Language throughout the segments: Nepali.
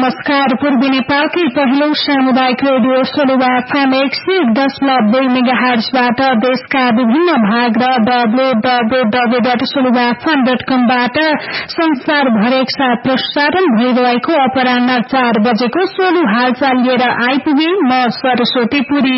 नमस्कार। पूर्वी नेपालकै पहिलो सामुदायिक रेडियो सोलुवा एफएम 101.2 मेगाहर्जबाट देशका विभिन्न भाग र www.soluvafm.com बाट संसारभर एकसाथ प्रसारण भइरहेको अपराह्न 4 बजेको सोलु हालचाल लिएर आइपुगे म सरस्वती पुरी।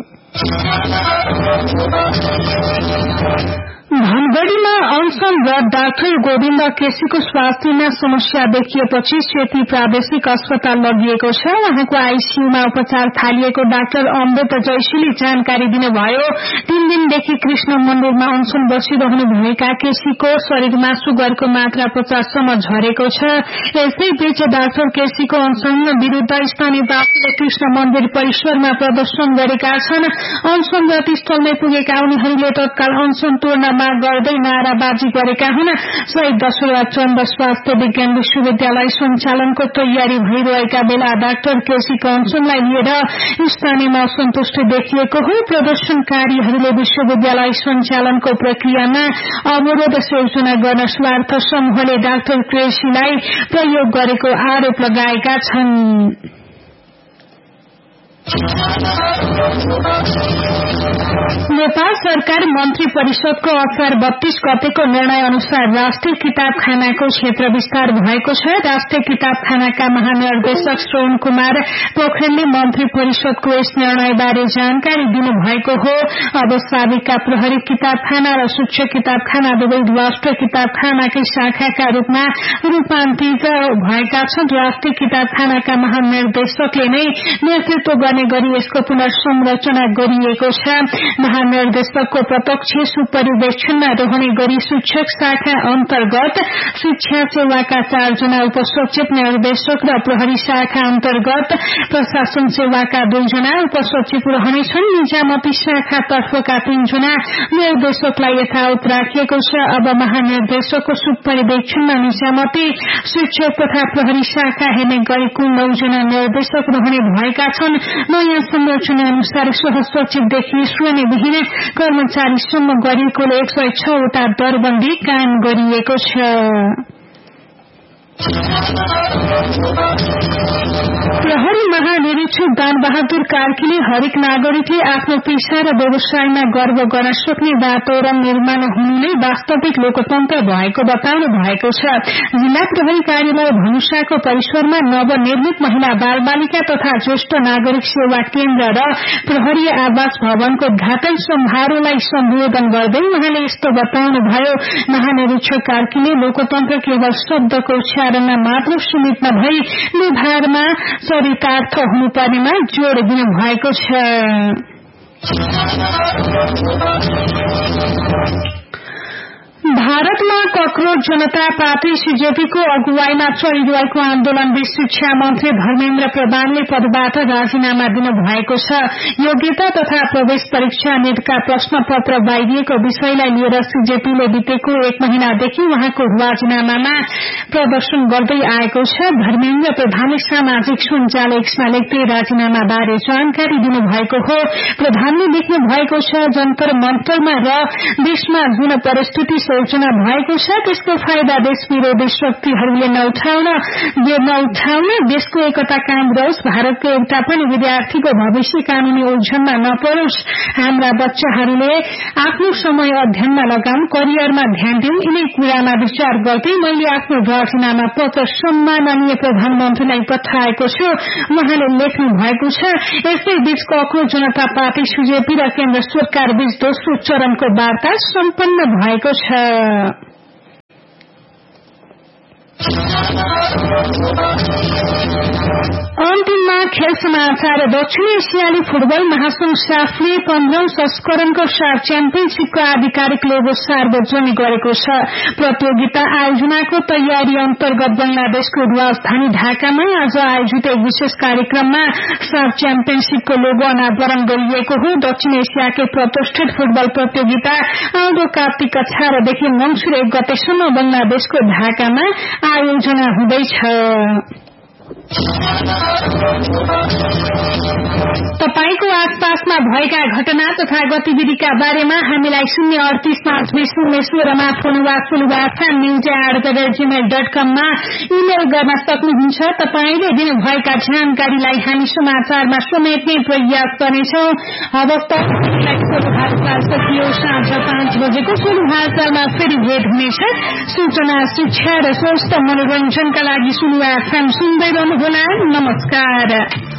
धनगढ़ीमा अनसन र डाक्टर गोविन्द केसीको स्वास्थ्यमा समस्या देखिएपछि सेती प्रादेशिक अस्पताल लगिएको छ। उहाँको आईसीयूमा उपचार थालिएको डाक्टर अमृत जयशीले जानकारी दिनुभयो। 3 दिनदेखि कृष्ण मन्दिरमा अनसन बसिरहनु भएका केसीको शरीरमा सुगरको मात्रा 50 सम्म झरेको छ। यसैबीच डाक्टर केसीको अनसन विरूद्ध स्थानीयवासीले कृष्ण मन्दिर परिसरमा प्रदर्शन गरेका छन्। अनसनरत स्थलमै पुगेका उनीहरूले तत्काल अनसन तोड्न गर्दै नाराबाजी गरेका हुन्। शहीद दशरथ चन्द स्वास्थ्य विज्ञान विश्वविद्यालय सञ्चालनको तयारी भइरहेका बेला डाक्टर केसीको अनसनलाई लिएर स्थानीयमा असन्तुष्टि देखिएको हो। प्रदर्शनकारीहरूले विश्वविद्यालय सञ्चालनको प्रक्रियामा अवरोध सिर्जना गर्न स्वार्थ समूहले डाक्टर केसीलाई प्रयोग गरेको आरोप लगाएका छन्। नेपाल सरकार मन्त्री परिषदको असार 32 गतेको निर्णय अनुसार राष्ट्रिय किताबखानाको क्षेत्र विस्तार भएको छ। राष्ट्रिय किताबखानाका महानिर्देशक श्रवण कुमार पोखरेलले मन्त्री परिषदको यस निर्णयबारे जानकारी दिनुभएको हो। अब साबिका प्रहरी किताबखाना र शिक्षक किताबखाना दुवै राष्ट्रिय किताबखानाकै शाखाका रूपमा रूपान्तरित भएका छन्। राष्ट्रिय किताबखानाका महानिर्देशकले नै नेतृत्व गर्ने गरी यसको पुनर्संरचना गरिएको छ। महानिर्देशकको प्रत्यक्ष सुपरिवेक्षणमा रहने गरी शिक्षक शाखा अन्तर्गत शिक्षा सेवाका 4 जना उपसचिव निर्देशक र प्रहरी शाखा अन्तर्गत प्रशासन सेवाका 2 जना उपसचिव रहनेछन्। निजामती शाखा तर्फका 3 जना निर्देशकलाई यथावत राखिएको छ। अब महानिर्देशकको सुपरिवेक्षणमा निजामती शिक्षक तथा प्रहरी शाखा हेर्ने गरी कुल 9 जना निर्देशक रहने भएका छन्। नयाँ संरचना अनुसार सहसचिवदेखि श्रेणीविहीन कर्मचारीसम्म गरिएकोले 106 वटा दरबन्दी कायम गरिएको छ। प्रहरी महानिरीक्षक दानबहादुर कार्कीले हरेक नागरिकले आफ्नो पेशा र व्यवसायमा गर्व गर्न सक्ने वातावरण निर्माण हुनु नै वास्तविक लोकतन्त्र भएको बताउनु भएको छ। जिल्ला प्रहरी कार्यालय धनुषाको परिसरमा नवनिर्मित महिला बालबालिका तथा ज्येष्ठ नागरिक सेवा केन्द्र र प्रहरी आवास भवनको उद्घाटन समारोहलाई सम्बोधन गर्दै उहाँले यस्तो बताउनुभयो। महानिरीक्षक कार्कीले लोकतन्त्र केवल शब्दको उच्चारणमा मात्र सीमित नभई व्यवहारमा चरितार्थ हुनुपर्नेमा जोड़ दिनुभएको छ। भारतमा कक्रोच जनता पार्टी सीजेपीको अगुवाईमा चलिरहेको आन्दोलनबीच शिक्षा मन्त्री धर्मेन्द्र प्रधानले पदबाट राजीनामा दिनुभएको छ। योग्यता तथा प्रवेश परीक्षा नीटका प्रश्न पत्र बाहिरिएको विषयलाई लिएर सीजेपीले बितेको 1 महिनादेखि उहाँको राजीनामामा प्रदर्शन गर्दै आएको छ। धर्मेन्द्र प्रधानले सामाजिक सञ्जाल एक्समा लेख्दै राजीनामाबारे जानकारी दिनुभएको हो। प्रधानले लेख्नु भएको छ, जन्तर मन्तरमा र देशमा जुन परिस्थिति सिर्जना भएको छ त्यसको फाइदा देश विरोधी शक्तिहरूले नउठाउने देशको एकता कायम रहोस्। भारतको एउटा पनि विद्यार्थीको भविष्य कानूनी उल्झनमा नपरोस्। हाम्रा बच्चाहरूले आफ्नो समय अध्ययनमा लगाउन्, करियरमा ध्यान दिउन्। यिनै कुरामा विचार गर्दै मैले आफ्नो राजीनामा पत्र सम्माननीय प्रधानमन्त्रीलाई पठाएको छु, उहाँले लेख्नु भएको छ। यसैबीच कक्रोच जनता पार्टी सीजेपी र केन्द्र सरकार बीच दोस्रो चरणको वार्ता सम्पन्न भएको छ। अन्तिममा खेल समाचार। दक्षिण एसियाली फुटबल महासंघ साफले 15औं संस्करणको साफ च्याम्पियनशीपको आधिकारिक लोगो सार्वजनिक गरेको छ। प्रतियोगिता आयोजनाको तयारी अन्तर्गत बंगलादेशको राजधानी ढाकामा आज आयोजित एक विशेष कार्यक्रममा साफ च्याम्पियनशीपको लोगो अनावरण गरिएको हो। दक्षिण एसियाकै प्रतिष्ठित फुटबल प्रतियोगिता आउँदो कार्तिक 18देखि मंसिर 1 गतेसम्म बंगलादेशको ढाकामा आयोजना हुँदैछ। तपाईको आसपासमा भएका घटना तथा गतिविधिका बारेमा हामीलाई 038 मा फोन वा सुलुवाफम@newshour@gmail.com मा इमेल गर्न सक्नुहुन्छ। तपाईले दिनुभएका जानकारीलाई हामी समाचारमा समेट्ने प्रयास गर्नेछौं। अब हालचाल सकियो। साँझ 5 बजेको सुरु हालचालमा फेरि भेट हुनेछ। सूचना, शिक्षा र स्वस्थ मनोरञ्जनका लागि सुलुवा FM सुन्दै रहनुहोला। नमस्कार।